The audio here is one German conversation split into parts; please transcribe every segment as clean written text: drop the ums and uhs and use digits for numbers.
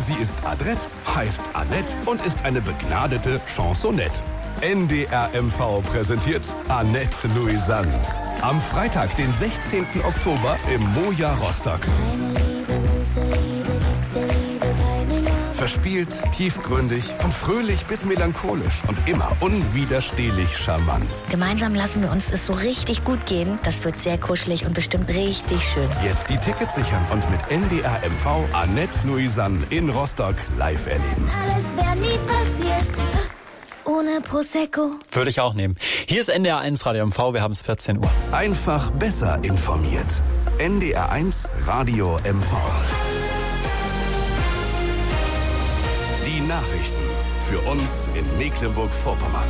Sie ist adrett, heißt Annette und ist eine begnadete Chansonette. NDR MV präsentiert Annette Louisanne. Am Freitag, den 16. Oktober im Moja Rostock. Verspielt, tiefgründig, von fröhlich bis melancholisch und immer unwiderstehlich charmant. Gemeinsam lassen wir uns es so richtig gut gehen. Das wird sehr kuschelig und bestimmt richtig schön. Jetzt die Tickets sichern und mit NDR MV Annette Louisanne in Rostock live erleben. Alles wäre nie passiert ohne Prosecco. Würde ich auch nehmen. Hier ist NDR 1 Radio MV, wir haben es 14 Uhr. Einfach besser informiert. NDR 1 Radio MV. Die Nachrichten für uns in Mecklenburg-Vorpommern.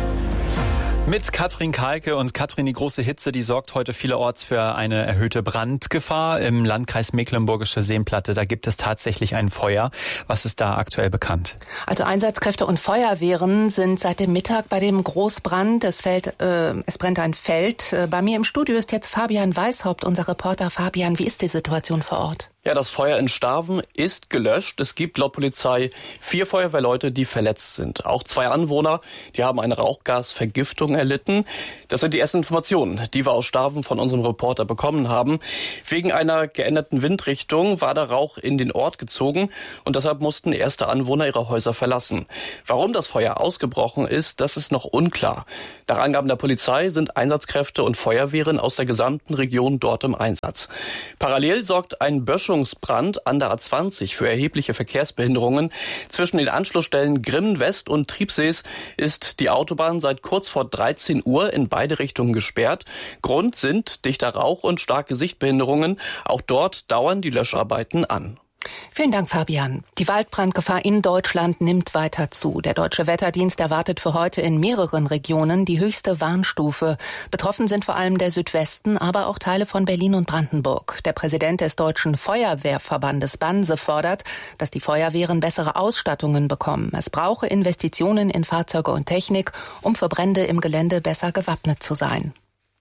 Mit Katrin Kalke und Katrin, die große Hitze, die sorgt heute vielerorts für eine erhöhte Brandgefahr. Im Landkreis Mecklenburgische Seenplatte, da gibt es tatsächlich ein Feuer. Was ist da aktuell bekannt? Also Einsatzkräfte und Feuerwehren sind seit dem Mittag bei dem Großbrand. Es brennt ein Feld. Bei mir im Studio ist jetzt Fabian Weishaupt, unser Reporter. Fabian, wie ist die Situation vor Ort? Ja, das Feuer in Starven ist gelöscht. Es gibt laut Polizei 4 Feuerwehrleute, die verletzt sind. Auch 2 Anwohner, die haben eine Rauchgasvergiftung erlitten. Das sind die ersten Informationen, die wir aus Starven von unserem Reporter bekommen haben. Wegen einer geänderten Windrichtung war der Rauch in den Ort gezogen und deshalb mussten erste Anwohner ihre Häuser verlassen. Warum das Feuer ausgebrochen ist, das ist noch unklar. Nach Angaben der Polizei sind Einsatzkräfte und Feuerwehren aus der gesamten Region dort im Einsatz. Parallel sorgt ein Böschungsbrand an der A20 für erhebliche Verkehrsbehinderungen. Zwischen den Anschlussstellen Grimmen West und Triebsees ist die Autobahn seit kurz vor 13 Uhr in beide Richtungen gesperrt. Grund sind dichter Rauch und starke Sichtbehinderungen. Auch dort dauern die Löscharbeiten an. Vielen Dank, Fabian. Die Waldbrandgefahr in Deutschland nimmt weiter zu. Der Deutsche Wetterdienst erwartet für heute in mehreren Regionen die höchste Warnstufe. Betroffen sind vor allem der Südwesten, aber auch Teile von Berlin und Brandenburg. Der Präsident des Deutschen Feuerwehrverbandes Banse fordert, dass die Feuerwehren bessere Ausstattungen bekommen. Es brauche Investitionen in Fahrzeuge und Technik, um für Brände im Gelände besser gewappnet zu sein.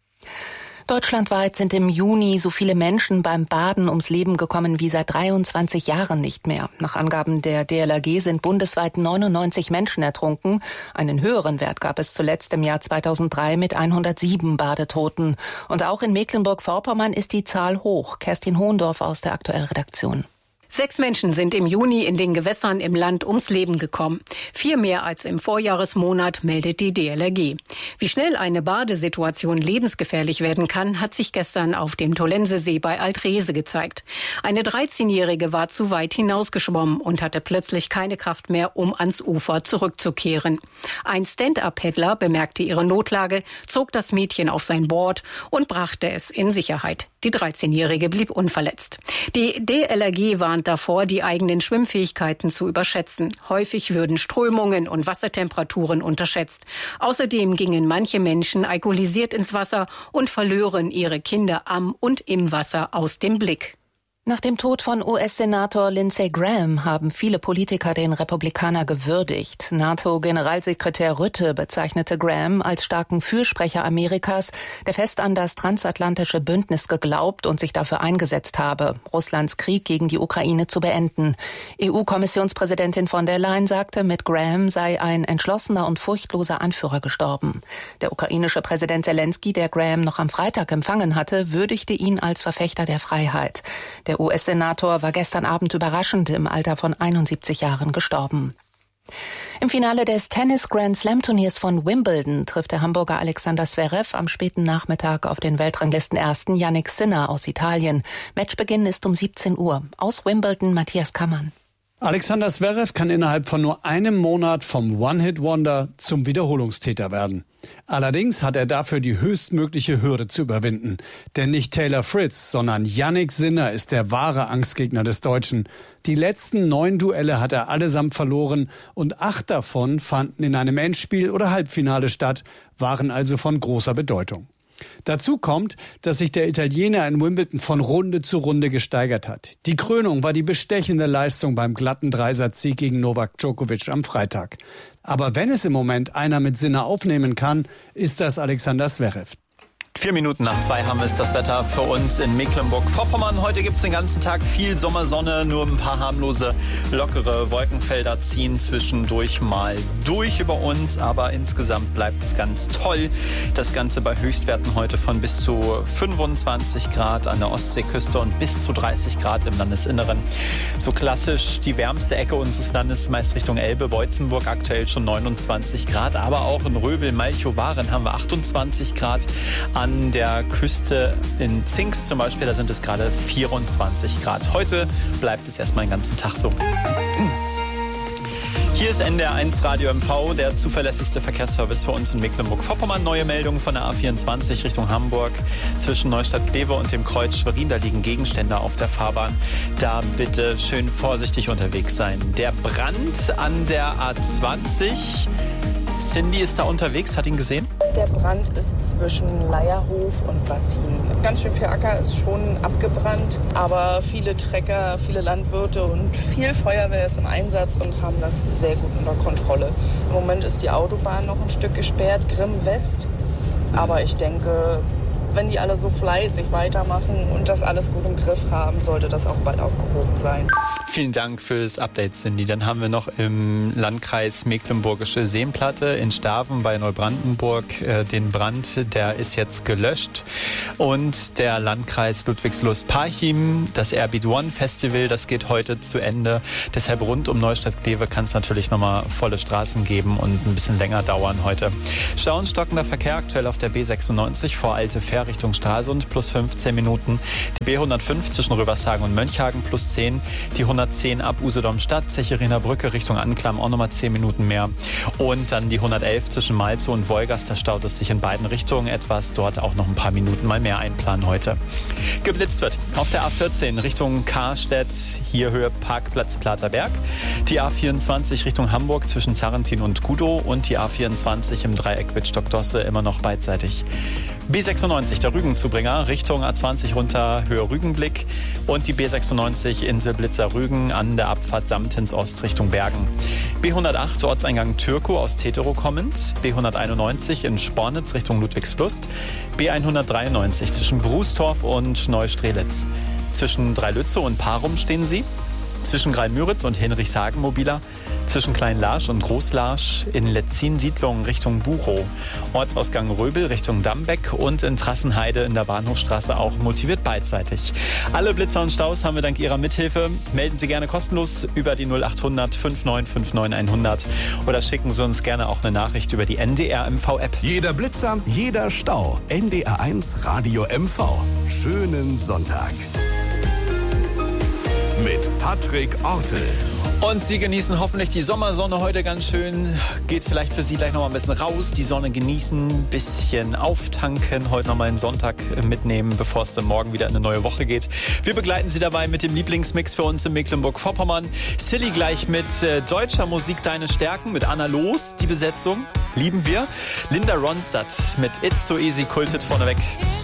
Deutschlandweit sind im Juni so viele Menschen beim Baden ums Leben gekommen wie seit 23 Jahren nicht mehr. Nach Angaben der DLRG sind bundesweit 99 Menschen ertrunken. Einen höheren Wert gab es zuletzt im Jahr 2003 mit 107 Badetoten. Und auch in Mecklenburg-Vorpommern ist die Zahl hoch. Kerstin Hohendorf aus der Aktuellredaktion. 6 Menschen sind im Juni in den Gewässern im Land ums Leben gekommen. 4 mehr als im Vorjahresmonat, meldet die DLRG. Wie schnell eine Badesituation lebensgefährlich werden kann, hat sich gestern auf dem Tollensesee bei Altrese gezeigt. Eine 13-Jährige war zu weit hinausgeschwommen und hatte plötzlich keine Kraft mehr, um ans Ufer zurückzukehren. Ein Stand-up-Paddler bemerkte ihre Notlage, zog das Mädchen auf sein Board und brachte es in Sicherheit. Die 13-Jährige blieb unverletzt. Die DLRG warnt davor, die eigenen Schwimmfähigkeiten zu überschätzen. Häufig würden Strömungen und Wassertemperaturen unterschätzt. Außerdem gingen manche Menschen alkoholisiert ins Wasser und verlören ihre Kinder am und im Wasser aus dem Blick. Nach dem Tod von US-Senator Lindsey Graham haben viele Politiker den Republikaner gewürdigt. NATO-Generalsekretär Rutte bezeichnete Graham als starken Fürsprecher Amerikas, der fest an das transatlantische Bündnis geglaubt und sich dafür eingesetzt habe, Russlands Krieg gegen die Ukraine zu beenden. EU-Kommissionspräsidentin von der Leyen sagte, mit Graham sei ein entschlossener und furchtloser Anführer gestorben. Der ukrainische Präsident Zelensky, der Graham noch am Freitag empfangen hatte, würdigte ihn als Verfechter der Freiheit. Der US-Senator war gestern Abend überraschend im Alter von 71 Jahren gestorben. Im Finale des Tennis-Grand-Slam-Turniers von Wimbledon trifft der Hamburger Alexander Zverev am späten Nachmittag auf den Weltranglistenersten Jannik Sinner aus Italien. Matchbeginn ist um 17 Uhr. Aus Wimbledon Matthias Kammann. Alexander Zverev kann innerhalb von nur einem Monat vom One-Hit-Wonder zum Wiederholungstäter werden. Allerdings hat er dafür die höchstmögliche Hürde zu überwinden. Denn nicht Taylor Fritz, sondern Jannik Sinner ist der wahre Angstgegner des Deutschen. Die letzten 9 Duelle hat er allesamt verloren und 8 davon fanden in einem Endspiel oder Halbfinale statt, waren also von großer Bedeutung. Dazu kommt, dass sich der Italiener in Wimbledon von Runde zu Runde gesteigert hat. Die Krönung war die bestechende Leistung beim glatten Dreisatzsieg gegen Novak Djokovic am Freitag. Aber wenn es im Moment einer mit Sinner aufnehmen kann, ist das Alexander Zverev. 4 Minuten nach 2 haben wir es, das Wetter für uns in Mecklenburg-Vorpommern. Heute gibt es den ganzen Tag viel Sommersonne, nur ein paar harmlose, lockere Wolkenfelder ziehen zwischendurch mal durch über uns. Aber insgesamt bleibt es ganz toll. Das Ganze bei Höchstwerten heute von bis zu 25 Grad an der Ostseeküste und bis zu 30 Grad im Landesinneren. So klassisch die wärmste Ecke unseres Landes, meist Richtung Elbe, Beutzenburg, aktuell schon 29 Grad. Aber auch in Röbel, Malchow, Waren haben wir 28 Grad. An der Küste in Zingst zum Beispiel, da sind es gerade 24 Grad. Heute bleibt es erstmal den ganzen Tag so. Hier ist NDR1 Radio MV, der zuverlässigste Verkehrsservice für uns in Mecklenburg-Vorpommern. Neue Meldungen von der A24 Richtung Hamburg zwischen Neustadt-Glewe und dem Kreuz Schwerin. Da liegen Gegenstände auf der Fahrbahn. Da bitte schön vorsichtig unterwegs sein. Der Brand an der A20. Cindy ist da unterwegs, hat ihn gesehen? Der Brand ist zwischen Leierhof und Bassin. Ganz schön viel Acker ist schon abgebrannt, aber viele Trecker, viele Landwirte und viel Feuerwehr ist im Einsatz und haben das sehr gut unter Kontrolle. Im Moment ist die Autobahn noch ein Stück gesperrt, Grimm West, aber ich denke, wenn die alle so fleißig weitermachen und das alles gut im Griff haben, sollte das auch bald aufgehoben sein. Vielen Dank fürs Update, Cindy. Dann haben wir noch im Landkreis Mecklenburgische Seenplatte in Staven bei Neubrandenburg den Brand, der ist jetzt gelöscht. Und der Landkreis Ludwigslust-Parchim, das Airbeat One Festival, das geht heute zu Ende. Deshalb rund um Neustadt-Glewe kann es natürlich nochmal volle Straßen geben und ein bisschen länger dauern heute. Stau und stockender Verkehr aktuell auf der B96 vor Alte Fähr Richtung Stralsund plus 15 Minuten. Die B105 zwischen Rövershagen und Mönchhagen plus 10. Die 110 ab Usedom-Stadt, Zechiriner Brücke Richtung Anklam auch nochmal 10 Minuten mehr. Und dann die 111 zwischen Malzow und Wolgast, da staut es sich in beiden Richtungen etwas. Dort auch noch ein paar Minuten mal mehr einplanen heute. Geblitzt wird auf der A14 Richtung Karstedt, hier Höhe Parkplatz Platerberg. Die A24 Richtung Hamburg zwischen Zarrentin und Gudow und die A24 im Dreieck Wittstock-Dosse immer noch beidseitig. B96, der Rügenzubringer, Richtung A20 runter, Höhe Rügenblick und die B96 Insel Blitzer Rügen an der Abfahrt Samtens Ost Richtung Bergen. B108 Ortseingang Türkow aus Teterow kommend, B191 in Spornitz Richtung Ludwigslust, B193 zwischen Brustorf und Neustrelitz. Zwischen Dreilützow und Parum stehen sie, zwischen Greilmüritz und Hinrichshagen mobiler, zwischen Klein-Larsch und Groß-Larsch, in Letzin-Siedlungen Richtung Buchow, Ortsausgang Röbel Richtung Dambeck und in Trassenheide in der Bahnhofstraße auch motiviert beidseitig. Alle Blitzer und Staus haben wir dank Ihrer Mithilfe. Melden Sie gerne kostenlos über die 0800 5959 100 oder schicken Sie uns gerne auch eine Nachricht über die NDR MV-App. Jeder Blitzer, jeder Stau. NDR1 Radio MV. Schönen Sonntag. Mit Patrick Ortel. Und Sie genießen hoffentlich die Sommersonne heute ganz schön. Geht vielleicht für Sie gleich noch mal ein bisschen raus, die Sonne genießen, bisschen auftanken, heute noch mal einen Sonntag mitnehmen, bevor es dann morgen wieder in eine neue Woche geht. Wir begleiten Sie dabei mit dem Lieblingsmix für uns in Mecklenburg-Vorpommern. Silly gleich mit deutscher Musik Deine Stärken, mit Anna Loos, die Besetzung lieben wir. Linda Ronstadt mit It's So Easy, kultet vorneweg.